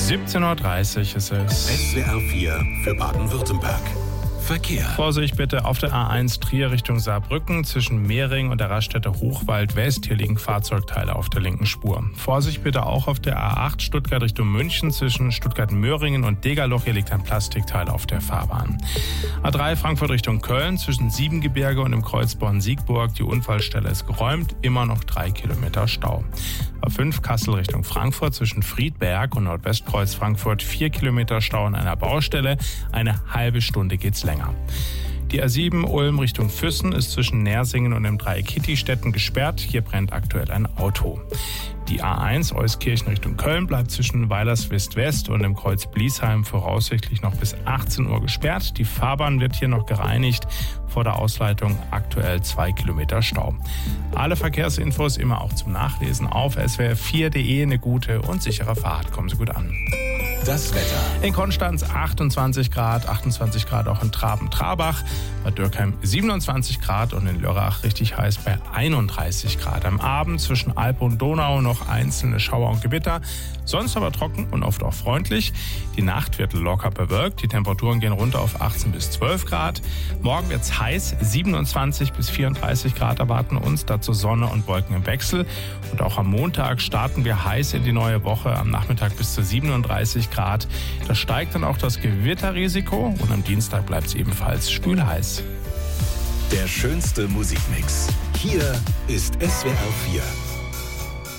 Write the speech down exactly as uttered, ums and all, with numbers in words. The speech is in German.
siebzehn Uhr dreißig ist es. S W R vier für Baden-Württemberg. Verkehr. Vorsicht bitte auf der A eins Trier Richtung Saarbrücken zwischen Mehring und der Raststätte Hochwald West. Hier liegen Fahrzeugteile auf der linken Spur. Vorsicht bitte auch auf der A acht Stuttgart Richtung München zwischen Stuttgart-Möhringen und Degerloch. Hier liegt ein Plastikteil auf der Fahrbahn. A drei Frankfurt Richtung Köln zwischen Siebengebirge und dem Kreuz Bonn-Siegburg. Die Unfallstelle ist geräumt, immer noch drei Kilometer Stau. A fünf Kassel Richtung Frankfurt zwischen Friedberg und Nordwestkreuz Frankfurt. Vier Kilometer Stau an einer Baustelle. Eine halbe Stunde geht's länger. Die A sieben Ulm Richtung Füssen ist zwischen Nersingen und dem Dreieck Kittistetten gesperrt. Hier brennt aktuell ein Auto. Die A eins Euskirchen Richtung Köln bleibt zwischen Weilerswist-West und dem Kreuz Bliesheim voraussichtlich noch bis achtzehn Uhr gesperrt. Die Fahrbahn wird hier noch gereinigt. Vor der Ausleitung aktuell zwei Kilometer Stau. Alle Verkehrsinfos immer auch zum Nachlesen auf S W R vier punkt de. Eine gute und sichere Fahrt. Kommen Sie gut an. Das Wetter. In Konstanz achtundzwanzig Grad, achtundzwanzig Grad auch in Traben-Trabach, bei Dürkheim siebenundzwanzig Grad und in Lörrach richtig heiß bei einunddreißig Grad. Am Abend zwischen Alpe und Donau noch einzelne Schauer und Gewitter, sonst aber trocken und oft auch freundlich. Die Nacht wird locker bewölkt, die Temperaturen gehen runter auf achtzehn bis zwölf Grad. Morgen wird's heiß, siebenundzwanzig bis vierunddreißig Grad erwarten uns, dazu Sonne und Wolken im Wechsel. Und auch am Montag starten wir heiß in die neue Woche, am Nachmittag bis zu siebenunddreißig Grad. Da steigt dann auch das Gewitterrisiko und am Dienstag bleibt es ebenfalls schwülheiß. Der schönste Musikmix. Hier ist S W R vier.